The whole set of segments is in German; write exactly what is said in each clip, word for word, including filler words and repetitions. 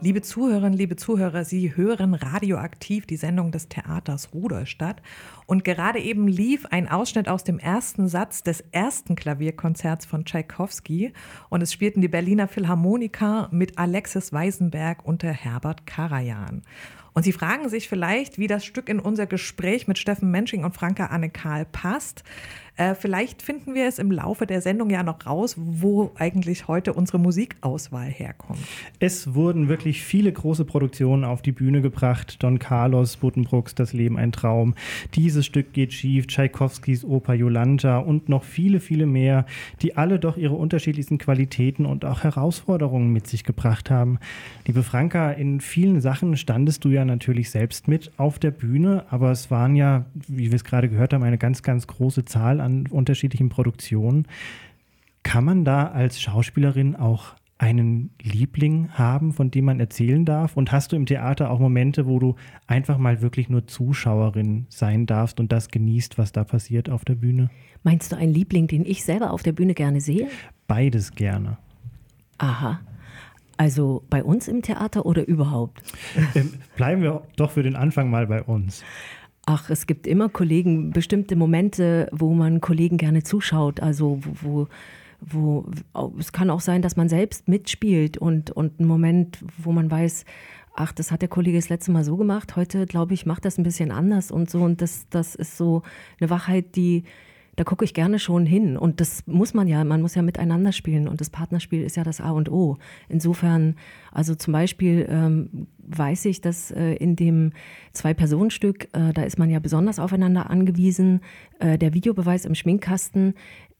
Liebe Zuhörerinnen, liebe Zuhörer, Sie hören Radioaktiv, die Sendung des Theaters Rudolstadt. Und gerade eben lief ein Ausschnitt aus dem ersten Satz des ersten Klavierkonzerts von Tschaikowski. Und es spielten die Berliner Philharmoniker mit Alexis Weisenberg und der Herbert Karajan. Und Sie fragen sich vielleicht, wie das Stück in unser Gespräch mit Steffen Mensching und Franka Anne-Karl passt. Äh, vielleicht finden wir es im Laufe der Sendung ja noch raus, wo eigentlich heute unsere Musikauswahl herkommt. Es wurden wirklich viele große Produktionen auf die Bühne gebracht. Don Carlos, Buddenbrooks Das Leben ein Traum, Dieses Stück geht schief, Tschaikowskis Oper Jolanta und noch viele, viele mehr, die alle doch ihre unterschiedlichsten Qualitäten und auch Herausforderungen mit sich gebracht haben. Liebe Franka, in vielen Sachen standest du ja natürlich selbst mit auf der Bühne, aber es waren ja, wie wir es gerade gehört haben, eine ganz, ganz große Zahl an unterschiedlichen Produktionen. Kann man da als Schauspielerin auch einen Liebling haben, von dem man erzählen darf? Und hast du im Theater auch Momente, wo du einfach mal wirklich nur Zuschauerin sein darfst und das genießt, was da passiert auf der Bühne? Meinst du einen Liebling, den ich selber auf der Bühne gerne sehe? Beides gerne. Aha. Also bei uns im Theater oder überhaupt? Ähm, bleiben wir doch für den Anfang mal bei uns. Ach, es gibt immer Kollegen, bestimmte Momente, wo man Kollegen gerne zuschaut. Also wo, wo, wo es kann auch sein, dass man selbst mitspielt und, und ein Moment, wo man weiß, ach, das hat der Kollege das letzte Mal so gemacht, heute, glaube ich, macht das ein bisschen anders und so. Und das, das ist so eine Wachheit, die... Da gucke ich gerne schon hin und das muss man ja, man muss ja miteinander spielen und das Partnerspiel ist ja das A und O. Insofern, also zum Beispiel ähm, weiß ich, dass äh, in dem Zwei-Personen-Stück, äh, da ist man ja besonders aufeinander angewiesen, äh, der Videobeweis im Schminkkasten,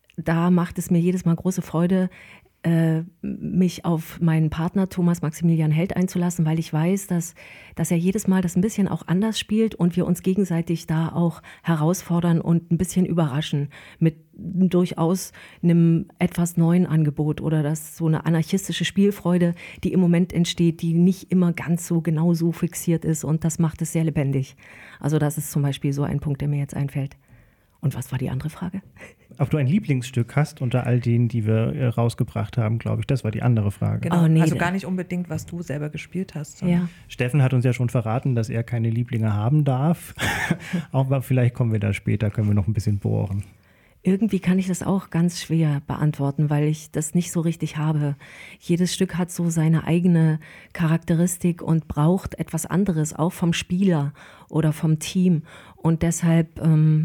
da macht es mir jedes Mal große Freude, äh, mich auf meinen Partner Thomas Maximilian Held einzulassen, weil ich weiß, dass, dass er jedes Mal das ein bisschen auch anders spielt und wir uns gegenseitig da auch herausfordern und ein bisschen überraschen mit durchaus einem etwas neuen Angebot oder das so eine anarchistische Spielfreude, die im Moment entsteht, die nicht immer ganz so genau so fixiert ist und das macht es sehr lebendig. Also das ist zum Beispiel so ein Punkt, der mir jetzt einfällt. Und was war die andere Frage? Ob du ein Lieblingsstück hast unter all denen, die wir äh, rausgebracht haben, glaube ich. Das war die andere Frage. Genau. Oh, nee, also gar nicht unbedingt, was du selber gespielt hast. Ja. Steffen hat uns ja schon verraten, dass er keine Lieblinge haben darf. Aber vielleicht kommen wir da später, können wir noch ein bisschen bohren. Irgendwie kann ich das auch ganz schwer beantworten, weil ich das nicht so richtig habe. Jedes Stück hat so seine eigene Charakteristik und braucht etwas anderes, auch vom Spieler oder vom Team. Und deshalb... Ähm,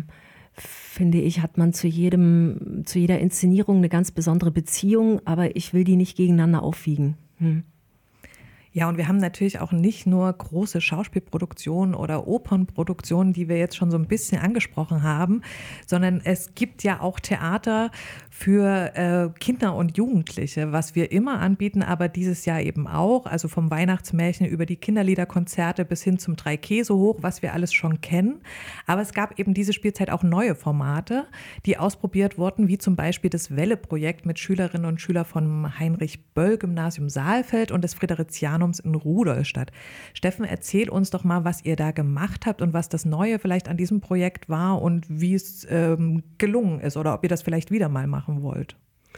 finde ich, hat man zu jedem, zu jeder Inszenierung eine ganz besondere Beziehung, aber ich will die nicht gegeneinander aufwiegen. Hm. Ja, und wir haben natürlich auch nicht nur große Schauspielproduktionen oder Opernproduktionen, die wir jetzt schon so ein bisschen angesprochen haben, sondern es gibt ja auch Theater für äh, Kinder und Jugendliche, was wir immer anbieten, aber dieses Jahr eben auch, also vom Weihnachtsmärchen über die Kinderliederkonzerte bis hin zum Drei Käse hoch, was wir alles schon kennen. Aber es gab eben diese Spielzeit auch neue Formate, die ausprobiert wurden, wie zum Beispiel das Welle-Projekt mit Schülerinnen und Schülern vom Heinrich-Böll-Gymnasium Saalfeld und des Fridericianums in Rudolstadt. Steffen, erzähl uns doch mal, was ihr da gemacht habt und was das Neue vielleicht an diesem Projekt war und wie es ähm, gelungen ist oder ob ihr das vielleicht wieder mal machen wollt.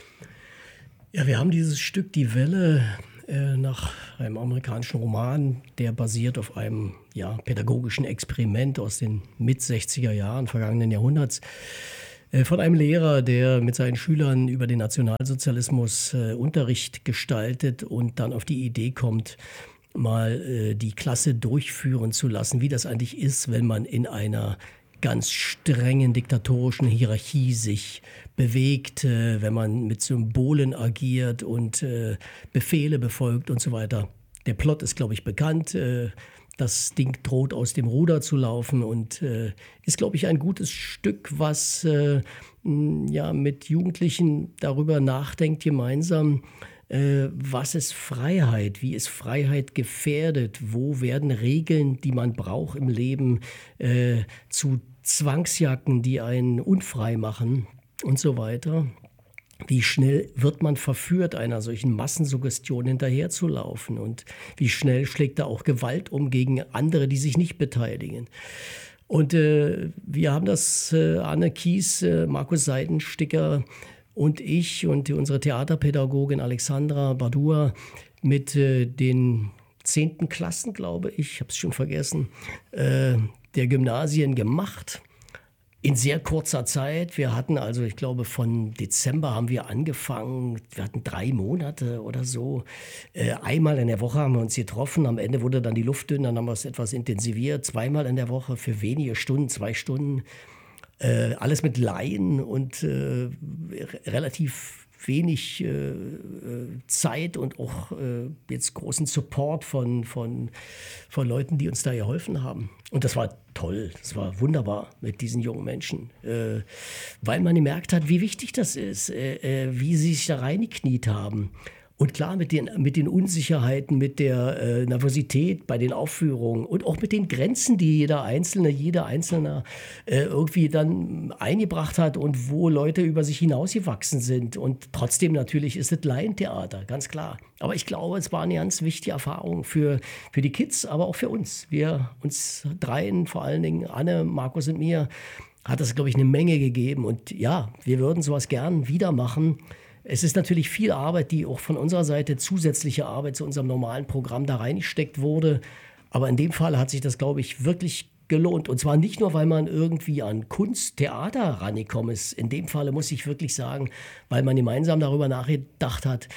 Ja, wir haben dieses Stück Die Welle äh, nach einem amerikanischen Roman, der basiert auf einem ja, pädagogischen Experiment aus den Mit-sechziger Jahren vergangenen Jahrhunderts. Von einem Lehrer, der mit seinen Schülern über den Nationalsozialismus äh, Unterricht gestaltet und dann auf die Idee kommt, mal äh, die Klasse durchführen zu lassen, wie das eigentlich ist, wenn man in einer ganz strengen diktatorischen Hierarchie sich bewegt, äh, wenn man mit Symbolen agiert und äh, Befehle befolgt und so weiter. Der Plot ist, glaube ich, bekannt. Äh, Das Ding droht aus dem Ruder zu laufen und äh, ist, glaube ich, ein gutes Stück, was äh, mh, ja, mit Jugendlichen darüber nachdenkt gemeinsam, äh, was ist Freiheit, wie ist Freiheit gefährdet, wo werden Regeln, die man braucht im Leben, äh, zu Zwangsjacken, die einen unfrei machen und so weiter. Wie schnell wird man verführt, einer solchen Massensuggestion hinterherzulaufen? Und wie schnell schlägt da auch Gewalt um gegen andere, die sich nicht beteiligen? Und äh, wir haben das, äh, Anne Kies, äh, Markus Seidensticker und ich und unsere Theaterpädagogin Alexandra Badua mit äh, den zehnten Klassen, glaube ich, ich habe es schon vergessen, äh, der Gymnasien gemacht. In sehr kurzer Zeit. Wir hatten also, ich glaube, von Dezember haben wir angefangen. Wir hatten drei Monate oder so. Äh, einmal in der Woche haben wir uns getroffen. Am Ende wurde dann die Luft dünn, dann haben wir es etwas intensiviert. Zweimal in der Woche für wenige Stunden, zwei Stunden. Äh, alles mit Laien und äh, relativ wenig äh, Zeit und auch äh, jetzt großen Support von, von, von Leuten, die uns da geholfen haben. Und das war toll, das war wunderbar mit diesen jungen Menschen, äh, weil man gemerkt hat, wie wichtig das ist, äh, äh, wie sie sich da reingekniet haben. Und klar, mit den, mit den Unsicherheiten, mit der äh, Nervosität bei den Aufführungen und auch mit den Grenzen, die jeder Einzelne, jeder Einzelne äh, irgendwie dann eingebracht hat und wo Leute über sich hinausgewachsen sind. Und trotzdem natürlich ist es Laientheater, ganz klar. Aber ich glaube, es war eine ganz wichtige Erfahrung für, für die Kids, aber auch für uns. Wir, uns dreien, vor allen Dingen Anne, Markus und mir, hat das, glaube ich, eine Menge gegeben. Und ja, wir würden sowas gern wieder machen. Es ist natürlich viel Arbeit, die auch von unserer Seite, zusätzliche Arbeit zu unserem normalen Programm da reingesteckt wurde. Aber in dem Fall hat sich das, glaube ich, wirklich gelohnt. Und zwar nicht nur, weil man irgendwie an Kunst, Theater rangekommen ist. In dem Falle muss ich wirklich sagen, weil man gemeinsam darüber nachgedacht hat,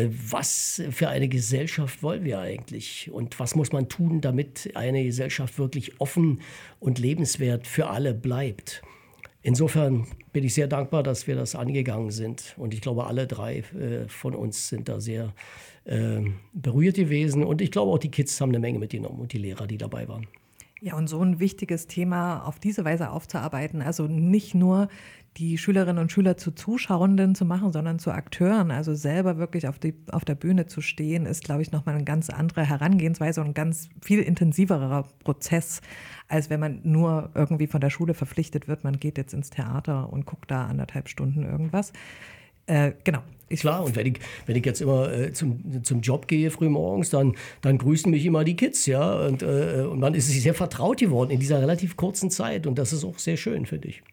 was für eine Gesellschaft wollen wir eigentlich? Und was muss man tun, damit eine Gesellschaft wirklich offen und lebenswert für alle bleibt? Insofern bin ich sehr dankbar, dass wir das angegangen sind. Und ich glaube, alle drei äh, von uns sind da sehr äh, berührt gewesen. Und ich glaube, auch die Kids haben eine Menge mitgenommen und die Lehrer, die dabei waren. Ja, und so ein wichtiges Thema auf diese Weise aufzuarbeiten, also nicht nur die Schülerinnen und Schüler zu Zuschauenden zu machen, sondern zu Akteuren, also selber wirklich auf, die, auf der Bühne zu stehen, ist, glaube ich, nochmal eine ganz andere Herangehensweise und ein ganz viel intensiverer Prozess, als wenn man nur irgendwie von der Schule verpflichtet wird, man geht jetzt ins Theater und guckt da anderthalb Stunden irgendwas. Äh, genau. Ich Klar, und wenn ich, wenn ich jetzt immer äh, zum, zum Job gehe früh morgens, dann, dann grüßen mich immer die Kids, ja. Und, äh, und man ist sich sehr vertraut geworden in dieser relativ kurzen Zeit. Und das ist auch sehr schön, finde ich.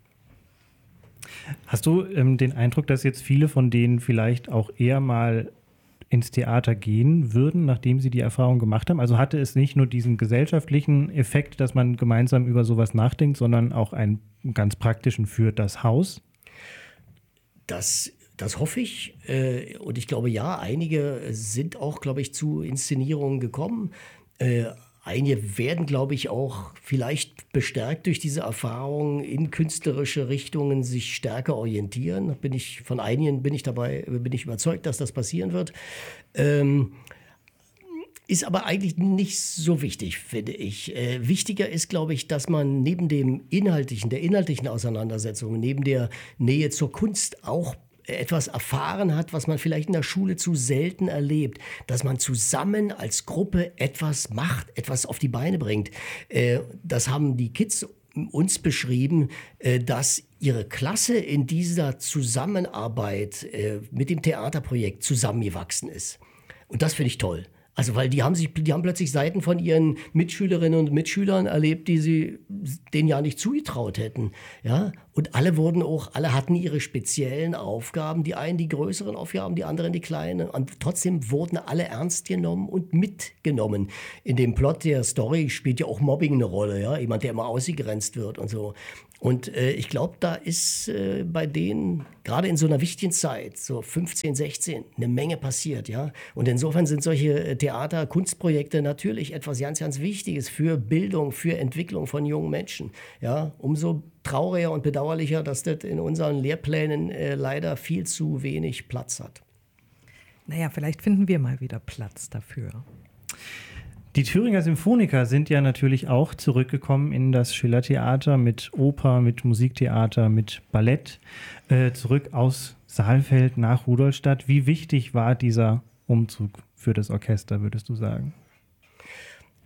Hast du ähm, den Eindruck, dass jetzt viele von denen vielleicht auch eher mal ins Theater gehen würden, nachdem sie die Erfahrung gemacht haben? Also hatte es nicht nur diesen gesellschaftlichen Effekt, dass man gemeinsam über sowas nachdenkt, sondern auch einen ganz praktischen für das Haus? Das Das hoffe ich. Und ich glaube, ja, einige sind auch, glaube ich, zu Inszenierungen gekommen. Einige werden, glaube ich, auch vielleicht bestärkt durch diese Erfahrung in künstlerische Richtungen sich stärker orientieren. Bin ich, von einigen bin ich dabei, bin ich überzeugt, dass das passieren wird. Ist aber eigentlich nicht so wichtig, finde ich. Äh, wichtiger ist, glaube ich, dass man neben dem inhaltlichen, der inhaltlichen Auseinandersetzung, neben der Nähe zur Kunst auch etwas erfahren hat, was man vielleicht in der Schule zu selten erlebt, dass man zusammen als Gruppe etwas macht, etwas auf die Beine bringt. Äh, das haben die Kids uns beschrieben, äh, dass ihre Klasse in dieser Zusammenarbeit äh, mit dem Theaterprojekt zusammengewachsen ist. Und das finde ich toll. Also, weil die haben sich, die haben plötzlich Seiten von ihren Mitschülerinnen und Mitschülern erlebt, die sie denen ja nicht zugetraut hätten. Ja? Und alle wurden auch, alle hatten ihre speziellen Aufgaben. Die einen die größeren Aufgaben, die anderen die kleinen. Und trotzdem wurden alle ernst genommen und mitgenommen. In dem Plot der Story spielt ja auch Mobbing eine Rolle. Ja? Jemand, der immer ausgegrenzt wird und so. Und äh, ich glaube, da ist äh, bei denen, gerade in so einer wichtigen Zeit, so fünfzehn, sechzehn, eine Menge passiert. Ja? Und insofern sind solche Theater-, Kunstprojekte natürlich etwas ganz, ganz Wichtiges für Bildung, für Entwicklung von jungen Menschen. Ja? Umso trauriger und bedauerlicher, dass das in unseren Lehrplänen äh, leider viel zu wenig Platz hat. Naja, vielleicht finden wir mal wieder Platz dafür. Die Thüringer Symphoniker sind ja natürlich auch zurückgekommen in das Schillertheater mit Oper, mit Musiktheater, mit Ballett, äh, zurück aus Saalfeld nach Rudolstadt. Wie wichtig war dieser Umzug für das Orchester, würdest du sagen?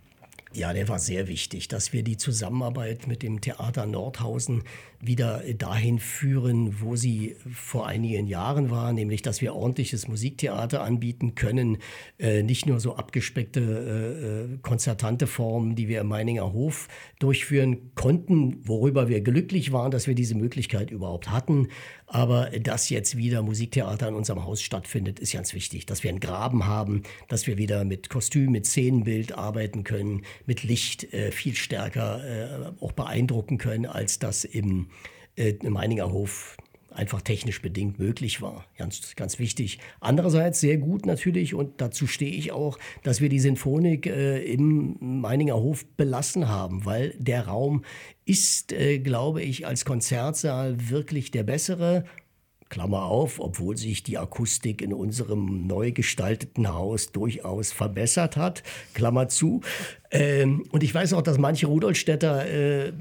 Ja, der war sehr wichtig, dass wir die Zusammenarbeit mit dem Theater Nordhausen wieder dahin führen, wo sie vor einigen Jahren war, nämlich dass wir ordentliches Musiktheater anbieten können, äh, nicht nur so abgespeckte äh, konzertante Formen, die wir im Meininger Hof durchführen konnten, worüber wir glücklich waren, dass wir diese Möglichkeit überhaupt hatten. Aber dass jetzt wieder Musiktheater in unserem Haus stattfindet, ist ganz wichtig, dass wir einen Graben haben, dass wir wieder mit Kostüm, mit Szenenbild arbeiten können, mit Licht äh, viel stärker äh, auch beeindrucken können, als das im, äh, im Meininger Hof einfach technisch bedingt möglich war. Ganz, ganz wichtig. Andererseits sehr gut natürlich, und dazu stehe ich auch, dass wir die Sinfonik äh, im Meininger Hof belassen haben, weil der Raum ist, äh, glaube ich, als Konzertsaal wirklich der bessere. Klammer auf, obwohl sich die Akustik in unserem neu gestalteten Haus durchaus verbessert hat, Klammer zu. Ähm, und ich weiß auch, dass manche Rudolstädter äh,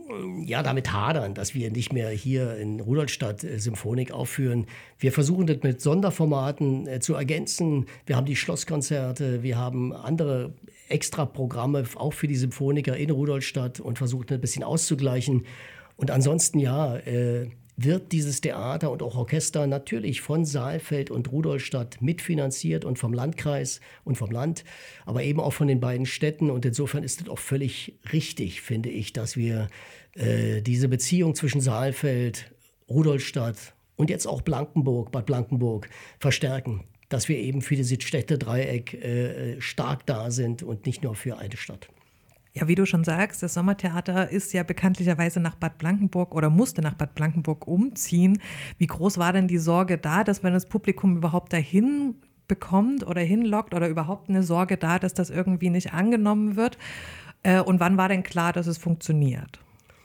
ja, damit hadern, dass wir nicht mehr hier in Rudolstadt äh, Symphonik aufführen. Wir versuchen das mit Sonderformaten äh, zu ergänzen. Wir haben die Schlosskonzerte, wir haben andere Extraprogramme auch für die Symphoniker in Rudolstadt und versuchen ein bisschen auszugleichen. Und ansonsten ja, äh, wird dieses Theater und auch Orchester natürlich von Saalfeld und Rudolstadt mitfinanziert und vom Landkreis und vom Land, aber eben auch von den beiden Städten. Und insofern ist es auch völlig richtig, finde ich, dass wir äh, diese Beziehung zwischen Saalfeld, Rudolstadt und jetzt auch Blankenburg, Bad Blankenburg verstärken, dass wir eben für dieses Städtedreieck äh, stark da sind und nicht nur für eine Stadt. Ja, wie du schon sagst, das Sommertheater ist ja bekanntlicherweise nach Bad Blankenburg oder musste nach Bad Blankenburg umziehen. Wie groß war denn die Sorge da, dass man das Publikum überhaupt dahin bekommt oder hinlockt, oder überhaupt eine Sorge da, dass das irgendwie nicht angenommen wird? Und wann war denn klar, dass es funktioniert?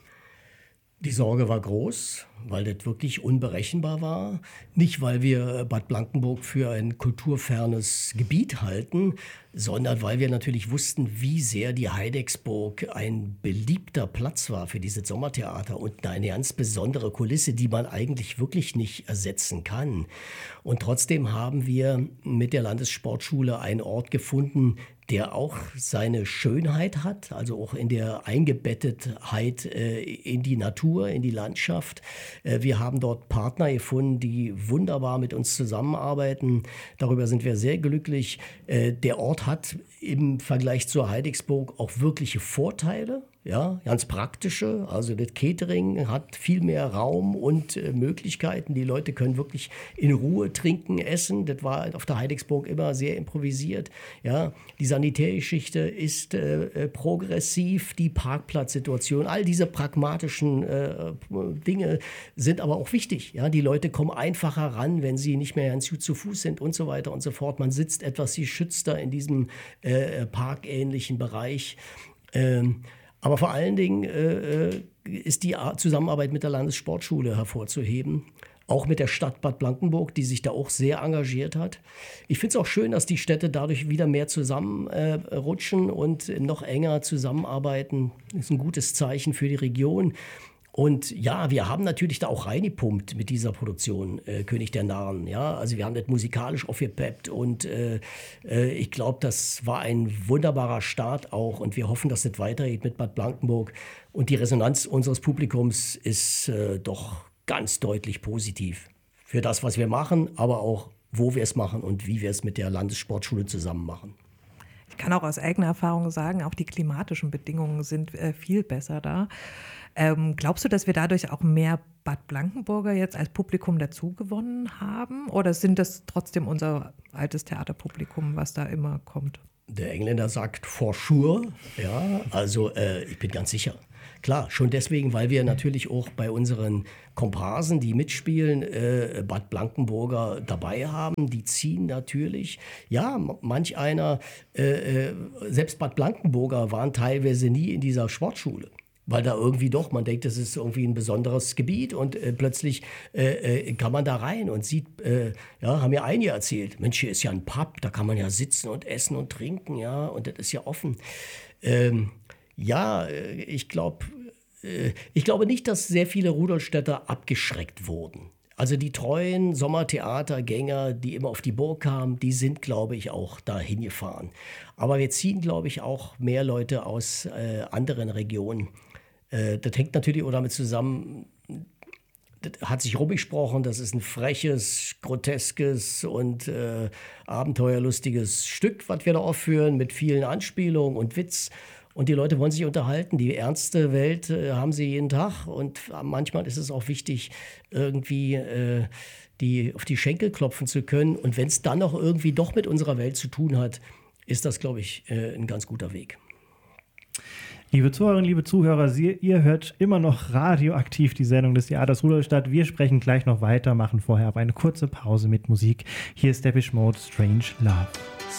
Die Sorge war groß, weil das wirklich unberechenbar war. Nicht, weil wir Bad Blankenburg für ein kulturfernes Gebiet halten, sondern weil wir natürlich wussten, wie sehr die Heidecksburg ein beliebter Platz war für dieses Sommertheater und eine ganz besondere Kulisse, die man eigentlich wirklich nicht ersetzen kann. Und trotzdem haben wir mit der Landessportschule einen Ort gefunden, der auch seine Schönheit hat, also auch in der Eingebettetheit äh, in die Natur, in die Landschaft. Äh, wir haben dort Partner gefunden, die wunderbar mit uns zusammenarbeiten. Darüber sind wir sehr glücklich. Äh, der Ort hat im Vergleich zur Heidecksburg auch wirkliche Vorteile. Ja, ganz praktische, also das Catering hat viel mehr Raum und äh, Möglichkeiten. Die Leute können wirklich in Ruhe trinken, essen. Das war auf der Heidecksburg immer sehr improvisiert. Ja, die Sanitärgeschichte ist äh, progressiv, die Parkplatzsituation, all diese pragmatischen äh, Dinge sind aber auch wichtig. Ja, die Leute kommen einfacher ran, wenn sie nicht mehr ganz gut zu Fuß sind und so weiter und so fort. Man sitzt etwas geschützter in diesem äh, parkähnlichen Bereich. Ähm, Aber vor allen Dingen äh, ist die Zusammenarbeit mit der Landessportschule hervorzuheben. Auch mit der Stadt Bad Blankenburg, die sich da auch sehr engagiert hat. Ich finde es auch schön, dass die Städte dadurch wieder mehr zusammenrutschen äh, und noch enger zusammenarbeiten. Das ist ein gutes Zeichen für die Region. Und ja, wir haben natürlich da auch reingepumpt mit dieser Produktion, äh, König der Narren. Ja? Also wir haben das musikalisch aufgepeppt und äh, äh, ich glaube, das war ein wunderbarer Start auch. Und wir hoffen, dass das weitergeht mit Bad Blankenburg. Und die Resonanz unseres Publikums ist äh, doch ganz deutlich positiv für das, was wir machen, aber auch, wo wir es machen und wie wir es mit der Landessportschule zusammen machen. Ich kann auch aus eigener Erfahrung sagen, auch die klimatischen Bedingungen sind äh, viel besser da. Ähm, glaubst du, dass wir dadurch auch mehr Bad Blankenburger jetzt als Publikum dazugewonnen haben? Oder sind das trotzdem unser altes Theaterpublikum, was da immer kommt? Der Engländer sagt for sure, ja, also äh, ich bin ganz sicher. Klar, schon deswegen, weil wir natürlich auch bei unseren Komparsen, die mitspielen, äh, Bad Blankenburger dabei haben. Die ziehen natürlich. Ja, manch einer, äh, selbst Bad Blankenburger waren teilweise nie in dieser Sportschule. Weil da irgendwie doch, man denkt, das ist irgendwie ein besonderes Gebiet und äh, plötzlich äh, äh, kann man da rein und sieht, äh, ja, haben ja einige erzählt, Mensch, hier ist ja ein Pub, da kann man ja sitzen und essen und trinken, ja, und das ist ja offen. Ähm, ja, ich glaube, äh, ich glaube nicht, dass sehr viele Rudolstädter abgeschreckt wurden. Also die treuen Sommertheatergänger, die immer auf die Burg kamen, die sind, glaube ich, auch dahin gefahren. Aber wir ziehen, glaube ich, auch mehr Leute aus äh, anderen Regionen. Äh, das hängt natürlich auch damit zusammen, das hat sich rumgesprochen, das ist ein freches, groteskes und äh, abenteuerlustiges Stück, was wir da aufführen, mit vielen Anspielungen und Witz. Und die Leute wollen sich unterhalten. Die ernste Welt äh, haben sie jeden Tag. Und manchmal ist es auch wichtig, irgendwie äh, die, auf die Schenkel klopfen zu können. Und wenn es dann noch irgendwie doch mit unserer Welt zu tun hat, ist das, glaube ich, äh, ein ganz guter Weg. Liebe Zuhörerinnen, liebe Zuhörer, Sie, ihr hört immer noch radioaktiv die Sendung des Theaters Rudolstadt. Wir sprechen gleich noch weiter, machen vorher aber eine kurze Pause mit Musik. Hier ist Depeche Mode, Strange Love.